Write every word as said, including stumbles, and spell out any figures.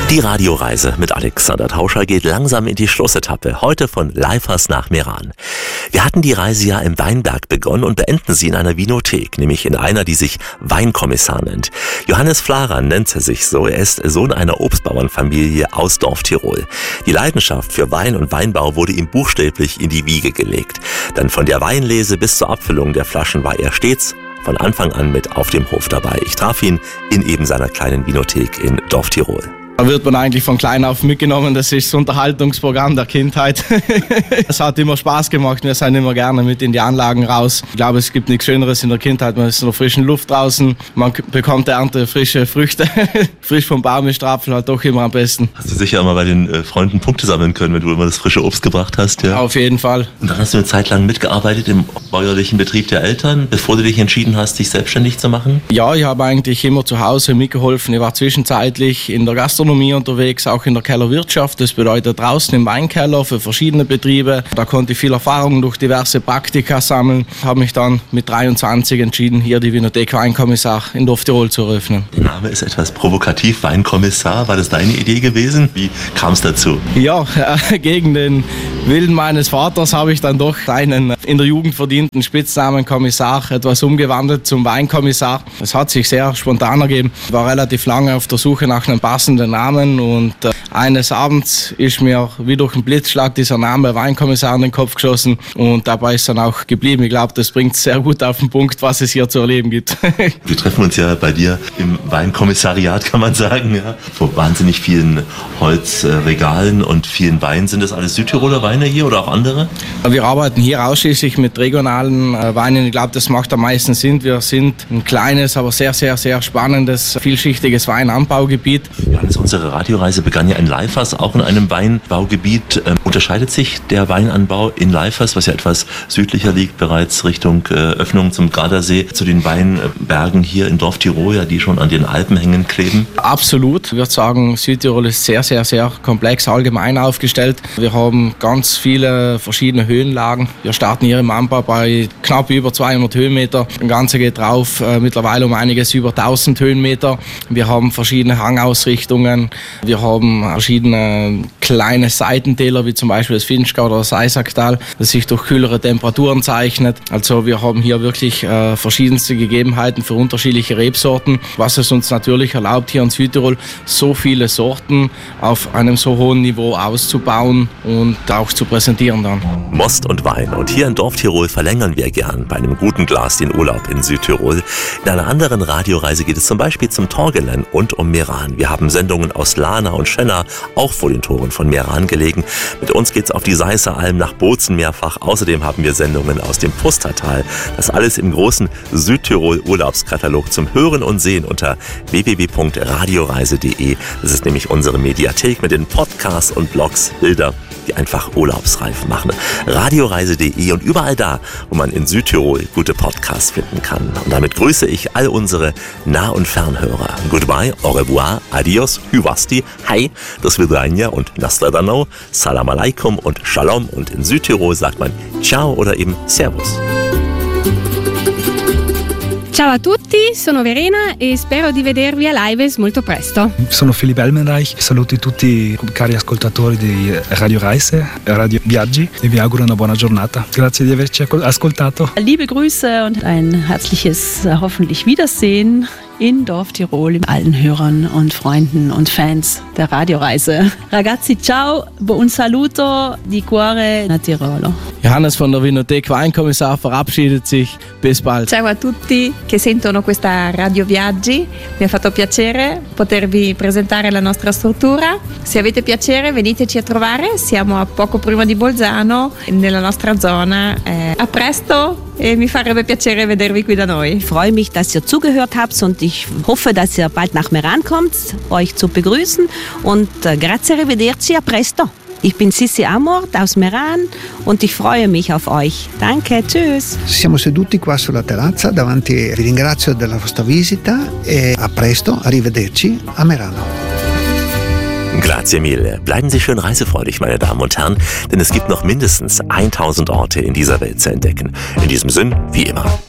Die Radioreise mit Alexander Tauscher geht langsam in die Schlussetappe, heute von Leifers nach Meran. Wir hatten die Reise ja im Weinberg begonnen und beenden sie in einer Winothek, nämlich in einer, die sich Weinkommissar nennt. Johannes Flaran nennt er sich so, er ist Sohn einer Obstbauernfamilie aus Dorftirol. Die Leidenschaft für Wein und Weinbau wurde ihm buchstäblich in die Wiege gelegt. Dann von der Weinlese bis zur Abfüllung der Flaschen war er stets von Anfang an mit auf dem Hof dabei. Ich traf ihn in eben seiner kleinen Winothek in Dorftirol. Da wird man eigentlich von klein auf mitgenommen, das ist das Unterhaltungsprogramm der Kindheit. Es hat immer Spaß gemacht, wir sind immer gerne mit in die Anlagen raus. Ich glaube, es gibt nichts Schöneres in der Kindheit, man ist in der frischen Luft draußen, man bekommt Ernte, frische Früchte. Frisch vom Baum ist der Apfel halt doch immer am besten. Hast du sicher immer bei den äh, Freunden Punkte sammeln können, wenn du immer das frische Obst gebracht hast? Ja? Auf jeden Fall. Und dann hast du eine Zeit lang mitgearbeitet im bäuerlichen Betrieb der Eltern, bevor du dich entschieden hast, dich selbstständig zu machen? Ja, ich habe eigentlich immer zu Hause mitgeholfen. Ich war zwischenzeitlich in der Gastronomie unterwegs, auch in der Kellerwirtschaft. Das bedeutet draußen im Weinkeller für verschiedene Betriebe. Da konnte ich viel Erfahrung durch diverse Praktika sammeln. Habe mich dann mit dreiundzwanzig entschieden, hier die Winothek Weinkommissar in Dorftirol zu eröffnen. Der Name ist etwas provokativ, Weinkommissar. War das deine Idee gewesen? Wie kam es dazu? Ja, äh, gegen den Willen meines Vaters habe ich dann doch einen in der Jugend verdienten Spitznamen Kommissar etwas umgewandelt zum Weinkommissar. Es hat sich sehr spontan ergeben. Ich war relativ lange auf der Suche nach einem passenden Namen und äh, eines Abends ist mir wie durch einen Blitzschlag dieser Name Weinkommissar in den Kopf geschossen und dabei ist dann auch geblieben. Ich glaube, das bringt sehr gut auf den Punkt, was es hier zu erleben gibt. Wir treffen uns ja bei dir im Weinkommissariat, kann man sagen, ja. Vor wahnsinnig vielen Holzregalen und vielen Weinen. Sind das alles Südtiroler Weine hier oder auch andere? Wir arbeiten hier ausschließlich mit regionalen äh, Weinen. Ich glaube, das macht am meisten Sinn. Wir sind ein kleines, aber sehr, sehr, sehr spannendes, vielschichtiges Weinanbaugebiet. Johannes, unsere Radioreise begann ja in Leifers, auch in einem Weinbaugebiet. Ähm, unterscheidet sich der Weinanbau in Leifers, was ja etwas südlicher liegt, bereits Richtung äh, Öffnung zum Gardasee, zu den Weinbergen hier in Dorftirol, ja, die schon an den Alpen hängen kleben? Absolut. Ich würde sagen, Südtirol ist sehr, sehr, sehr komplex allgemein aufgestellt. Wir haben ganz viele verschiedene Höhenlagen. Wir starten hier im Anbau bei knapp über zweihundert Höhenmeter. Das Ganze geht drauf äh, mittlerweile um einiges über tausend Höhenmeter. Wir haben verschiedene Hangausrichtungen. Wir haben verschiedene kleine Seitentäler, wie zum Beispiel das Finchgau oder das Eisacktal, das sich durch kühlere Temperaturen zeichnet. Also wir haben hier wirklich äh, verschiedenste Gegebenheiten für unterschiedliche Rebsorten, was es uns natürlich erlaubt, hier in Südtirol so viele Sorten auf einem so hohen Niveau auszubauen und auch zu präsentieren dann. Most und Wein. Und hier in Dorftirol verlängern wir gern bei einem guten Glas den Urlaub in Südtirol. In einer anderen Radioreise geht es zum Beispiel zum Torgelen und um Meran. Wir haben Sendungen aus Lana und Schönna, auch vor den Toren von Meran gelegen. Mit uns geht's auf die Seisser Alm nach Bozen mehrfach. Außerdem haben wir Sendungen aus dem Pustertal. Das alles im großen Südtirol-Urlaubskatalog zum Hören und Sehen unter w w w punkt radioreise punkt de. Das ist nämlich unsere Mediathek mit den Podcasts und Blogs, Bilder, die einfach urlaubsreif machen. radioreise punkt de und überall da, wo man in Südtirol gute Podcasts finden kann. Und damit grüße ich all unsere Nah- und Fernhörer. Goodbye, au revoir, adios, hyvasti, hi, do svidania und nastradano, salam alaikum und shalom. Und in Südtirol sagt man ciao oder eben servus. Ciao a tutti, sono Verena e spero di vedervi a Lives molto presto. Sono Philipp Elmenreich, saluto tutti i cari ascoltatori di Radio Reise, Radio Viaggi e vi auguro una buona giornata. Grazie di averci ascoltato. Liebe Grüße und ein herzliches hoffentlich Wiedersehen in Dorftirol, allen Hörern und Freunden und Fans der Radioreise. Ragazzi, ciao, buon saluto di cuore da Tirolo. Johannes von der Winothek Weinkommissar verabschiedet sich. Bis bald. Ciao a tutti che sentono questa Radio Viaggi. Mi ha fatto piacere potervi presentare la nostra struttura. Se avete piacere veniteci a trovare. Siamo a poco prima di Bolzano, nella nostra zona. Eh, a presto e mi farebbe piacere vedervi qui da noi. Ich freue mich, dass ihr zugehört habt und ich hoffe, dass ihr bald nach Meran kommt, euch zu begrüßen. Und äh, grazie, arrivederci, a presto. Ich bin Sissi Amort aus Meran und ich freue mich auf euch. Danke, tschüss. Siamo seduti qua sulla terrazza davanti. Vi ringrazio della vostra visita e a presto, arrivederci a Merano. Grazie mille. Bleiben Sie schön reisefreudig, meine Damen und Herren, denn es gibt noch mindestens tausend Orte in dieser Welt zu entdecken. In diesem Sinn, wie immer.